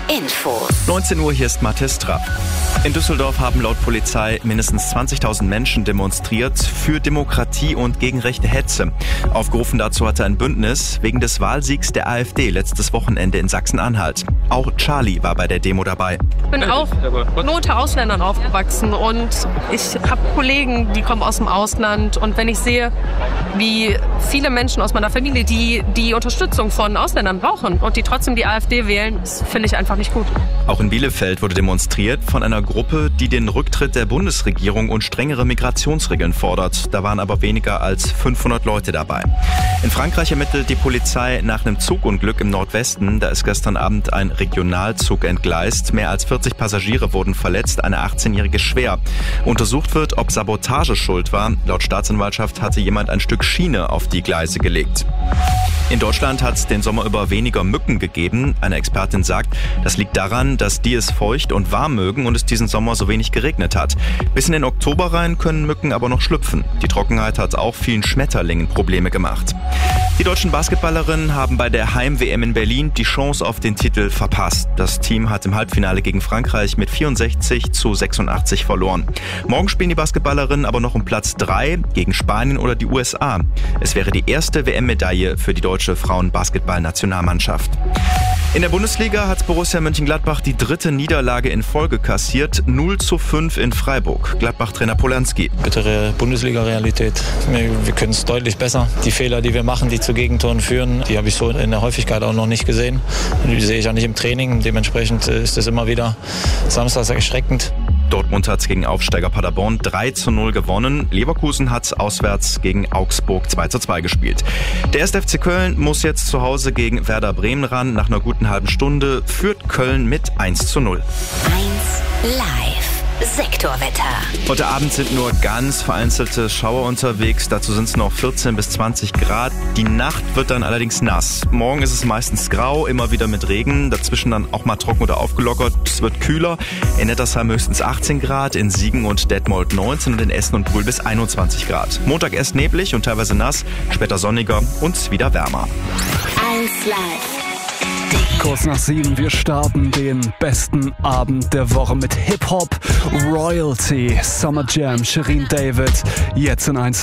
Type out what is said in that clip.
Info. 19 Uhr, hier ist Mathis Trapp. In Düsseldorf haben laut Polizei mindestens 20.000 Menschen demonstriert für Demokratie und gegen rechte Hetze. Aufgerufen dazu hatte ein Bündnis wegen des Wahlsiegs der AfD letztes Wochenende in Sachsen-Anhalt. Auch Charlie war bei der Demo dabei. Ich bin auch nur unter Ausländern aufgewachsen und ich habe Kollegen, die kommen aus dem Ausland. Und wenn ich sehe, wie viele Menschen aus meiner Familie, die Unterstützung von Ausländern brauchen und die trotzdem die AfD wählen, das finde ich einfach nicht gut. Auch in Bielefeld wurde demonstriert von einer Gruppe, die den Rücktritt der Bundesregierung und strengere Migrationsregeln fordert. Da waren aber weniger als 500 Leute dabei. In Frankreich ermittelt die Polizei nach einem Zugunglück im Nordwesten. Da ist gestern Abend ein Regionalzug entgleist. Mehr als 40 Passagiere wurden verletzt, eine 18-Jährige schwer. Untersucht wird, ob Sabotage schuld war. Laut Staatsanwaltschaft hatte jemand ein Stück Schiene auf die Gleise gelegt. In Deutschland hat es den Sommer über weniger Mücken gegeben. Eine Expertin sagt, das liegt daran, dass die es feucht und warm mögen und es diesen Sommer so wenig geregnet hat. Bis in den Oktober rein können Mücken aber noch schlüpfen. Die Trockenheit hat auch vielen Schmetterlingen Probleme gemacht. Die deutschen Basketballerinnen haben bei der Heim-WM in Berlin die Chance auf den Titel verpasst. Das Team hat im Halbfinale gegen Frankreich mit 64-86 verloren. Morgen spielen die Basketballerinnen aber noch um Platz 3 gegen Spanien oder die USA. Es wäre die erste WM-Medaille für die deutsche Frauen-Basketball-Nationalmannschaft. In der Bundesliga hat Borussia Mönchengladbach die 3. Niederlage in Folge kassiert, 0:5 in Freiburg. Gladbach-Trainer Polanski. Bittere Bundesliga-Realität. Wir können es deutlich besser. Die Fehler, die wir machen, die zu Gegentoren führen, die habe ich so in der Häufigkeit auch noch nicht gesehen. Die sehe ich auch nicht im Training. Dementsprechend ist es immer wieder samstags erschreckend. Dortmund hat gegen Aufsteiger Paderborn 3:0 gewonnen. Leverkusen hat auswärts gegen Augsburg 2:2 gespielt. Der 1. FC Köln muss jetzt zu Hause gegen Werder Bremen ran. Nach einer guten halben Stunde führt Köln mit 1:0. 1 Live. Sektorwetter. Heute Abend sind nur ganz vereinzelte Schauer unterwegs. Dazu sind es noch 14 bis 20 Grad. Die Nacht wird dann allerdings nass. Morgen ist es meistens grau, immer wieder mit Regen. Dazwischen dann auch mal trocken oder aufgelockert. Es wird kühler. In Nettersheim höchstens 18 Grad, in Siegen und Detmold 19 und in Essen und Brühl bis 21 Grad. Montag erst neblig und teilweise nass, später sonniger und wieder wärmer. 1 Live. Kurz nach 7, wir starten den besten Abend der Woche mit Hip-Hop, Royalty, Summer Jam, Shirin David, jetzt in 1